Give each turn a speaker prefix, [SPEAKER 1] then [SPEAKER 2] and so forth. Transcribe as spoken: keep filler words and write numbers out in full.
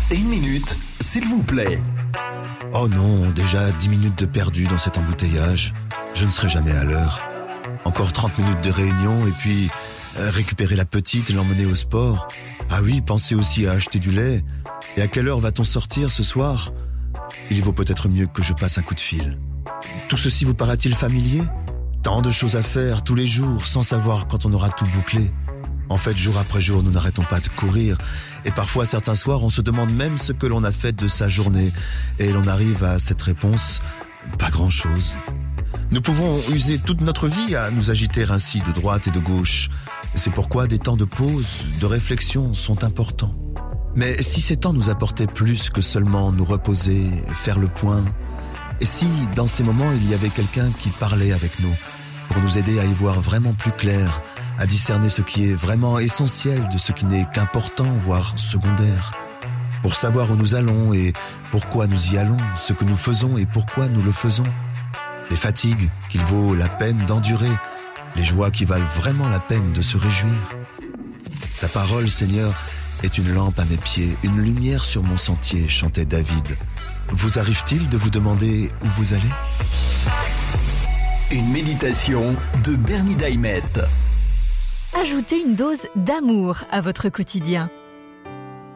[SPEAKER 1] Une minute, s'il vous plaît.
[SPEAKER 2] Oh non, déjà dix minutes de perdu dans cet embouteillage. Je ne serai jamais à l'heure. Encore trente minutes de réunion et puis euh, récupérer la petite et l'emmener au sport. Ah oui, pensez aussi à acheter du lait. Et à quelle heure va-t-on sortir ce soir ? Il vaut peut-être mieux que je passe un coup de fil. Tout ceci vous paraît-il familier ? Tant de choses à faire tous les jours sans savoir quand on aura tout bouclé. En fait, jour après jour, nous n'arrêtons pas de courir. Et parfois, certains soirs, on se demande même ce que l'on a fait de sa journée. Et l'on arrive à cette réponse, pas grand-chose. Nous pouvons user toute notre vie à nous agiter ainsi de droite et de gauche. Et c'est pourquoi des temps de pause, de réflexion sont importants. Mais si ces temps nous apportaient plus que seulement nous reposer, faire le point, et si dans ces moments il y avait quelqu'un qui parlait avec nous, pour nous aider à y voir vraiment plus clair, à discerner ce qui est vraiment essentiel de ce qui n'est qu'important, voire secondaire, pour savoir où nous allons et pourquoi nous y allons, ce que nous faisons et pourquoi nous le faisons, les fatigues qu'il vaut la peine d'endurer, les joies qui valent vraiment la peine de se réjouir. Ta parole, Seigneur, est une lampe à mes pieds, une lumière sur mon sentier, chantait David. Vous arrive-t-il de vous demander où vous allez ?
[SPEAKER 1] Une méditation de Bernie Daimet.
[SPEAKER 3] Ajoutez une dose d'amour à votre quotidien.